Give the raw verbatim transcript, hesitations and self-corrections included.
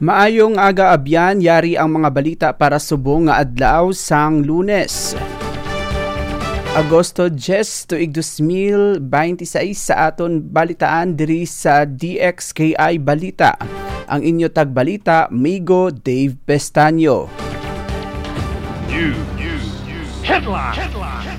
Maayong aga abyan, yari ang mga balita para subong nga adlaw sang Lunes. Agosto diyes tuig dos mil beintiseis sa aton balitaan diri sa D X K I Balita. Ang inyo tagbalita, Migo Dave Pestaño. News. News. Headline. Headline.